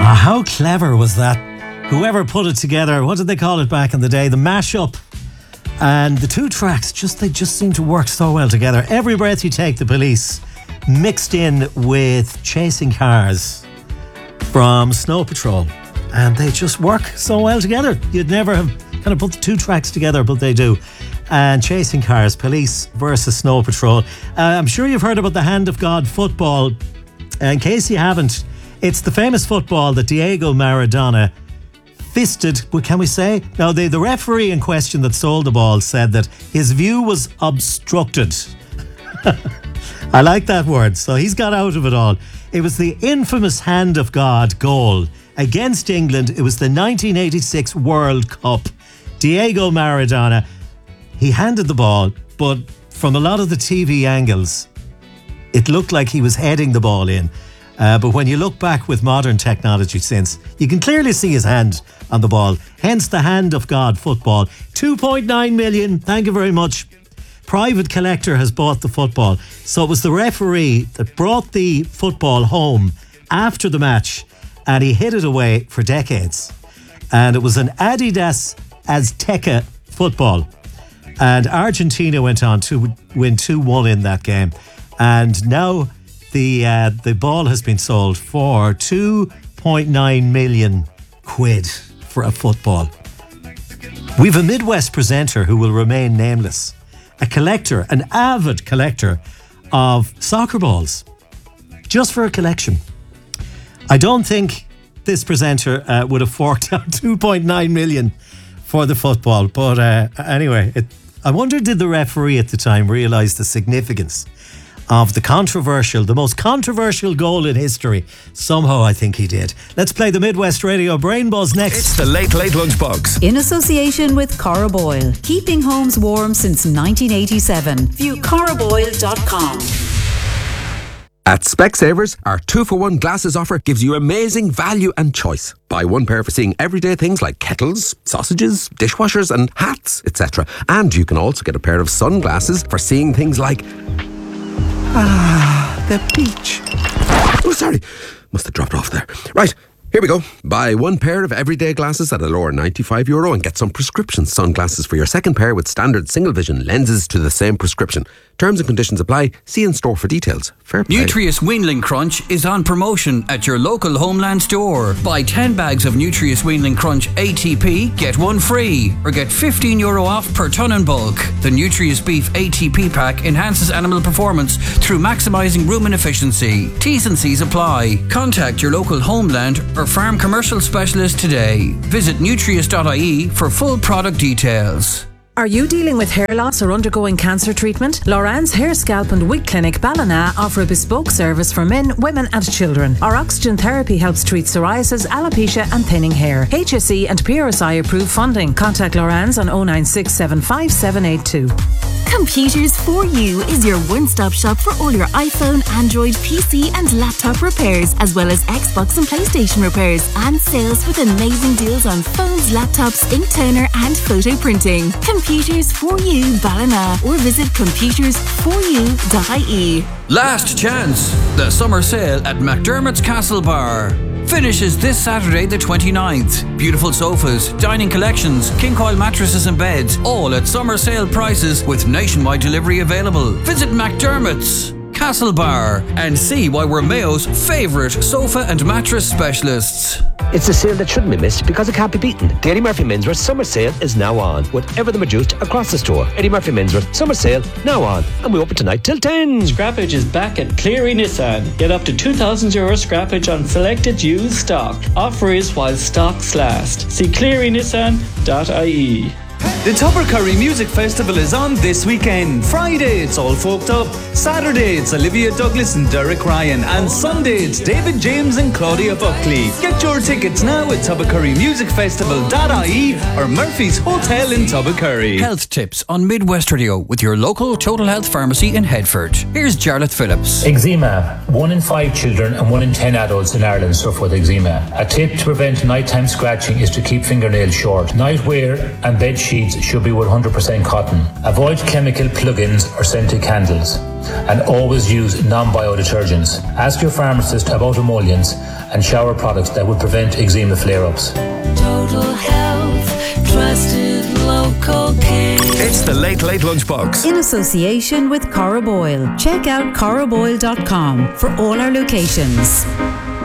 How clever was that? Whoever put it together, what did they call it back in the day? The mashup. And the two tracks, they just seem to work so well together. Every Breath You Take, The Police, mixed in with Chasing Cars from Snow Patrol. And they just work so well together. You'd never have kind of put the two tracks together, but they do. And Chasing Cars, Police versus Snow Patrol. I'm sure you've heard about the Hand of God football. In case you haven't, it's the famous football that Diego Maradona fisted, can we say? Now, the referee in question that sold the ball said that his view was obstructed. I like that word. So he's got out of it all. It was the infamous Hand of God goal against England. It was the 1986 World Cup. Diego Maradona, he handed the ball, but from a lot of the TV angles, it looked like he was heading the ball in. But when you look back with modern technology since, you can clearly see his hand on the ball. Hence the Hand of God football. 2.9 million. Thank you very much. Private collector has bought the football. So it was the referee that brought the football home after the match, and he hid it away for decades. And it was an Adidas Azteca football. And Argentina went on to win 2-1 in that game. And now the ball has been sold for 2.9 million quid for a football. We've a Midwest presenter who will remain nameless. A collector, an avid collector of soccer balls. Just for a collection. I don't think this presenter would have forked out 2.9 million for the football. But anyway, I wonder, did the referee at the time realise the significance of the most controversial goal in history? Somehow I think he did. Let's play the Midwest Radio Brain Buzz next. It's the Late Late Lunchbox. In association with Cora Boyle. Keeping homes warm since 1987. View coraboyle.com. At Specsavers, our 2-for-1 glasses offer gives you amazing value and choice. Buy one pair for seeing everyday things like kettles, sausages, dishwashers and hats, etc. And you can also get a pair of sunglasses for seeing things like the beach. Oh, sorry. Must have dropped off there. Right, here we go. Buy one pair of everyday glasses at a lower €95 and get some prescription sunglasses for your second pair with standard single vision lenses to the same prescription. Terms and conditions apply. See in store for details. Fair play. Nutrius Weanling Crunch is on promotion at your local Homeland store. Buy 10 bags of Nutrius Weanling Crunch ATP, get one free, or get €15 off per tonne in bulk. The Nutrius Beef ATP pack enhances animal performance through maximising rumen efficiency. T's and C's apply. Contact your local Homeland or farm commercial specialist today. Visit nutrius.ie for full product details. Are you dealing with hair loss or undergoing cancer treatment? Loran's Hair, Scalp and Wig Clinic Ballina offer a bespoke service for men, women and children. Our oxygen therapy helps treat psoriasis, alopecia and thinning hair. HSE and PRSI approved funding. Contact Loran's on 096 75782. Computers for You is your one-stop shop for all your iPhone, Android, PC and laptop repairs, as well as Xbox and PlayStation repairs, and sales with amazing deals on phones, laptops, ink toner and photo printing. Computers for You Ballina, or visit computersforyou.ie. Last chance! The summer sale at McDermott's Castle Bar finishes this Saturday the 29th. Beautiful sofas, dining collections, king coil mattresses and beds, all at summer sale prices with nationwide delivery available. Visit McDermott's Castle Bar and see why we're Mayo's favourite sofa and mattress specialists. It's a sale that shouldn't be missed because it can't be beaten. The Eddie Murphy Menswear Summer Sale is now on, with everything reduced across the store. Eddie Murphy Menswear Summer Sale now on, and we open tonight till 10. Scrappage is back at Cleary Nissan. Get up to €2,000 scrappage on selected used stock. Offer is while stocks last. See clearynissan.ie. The Tubbercurry Music Festival is on this weekend. Friday, it's All Folked Up. Saturday, it's Olivia Douglas and Derek Ryan. And Sunday, it's David James and Claudia Buckley. Get your tickets now at tubbercurrymusicfestival.ie or Murphy's Hotel in Tubbercurry. Health tips on Midwest Radio with your local Total Health Pharmacy in Headford. Here's Jarlath Phillips. Eczema. 1 in 5 children and 1 in 10 adults in Ireland suffer with eczema. A tip to prevent nighttime scratching is to keep fingernails short. Nightwear and bed sheets sheets should be 100% cotton. Avoid chemical plug-ins or scented candles. And always use non-bio-detergents. Ask your pharmacist about emollients and shower products that would prevent eczema flare-ups. Total Health, trusted local care. It's the Late Late Lunchbox. In association with Corob Oil. Check out coroboil.com for all our locations.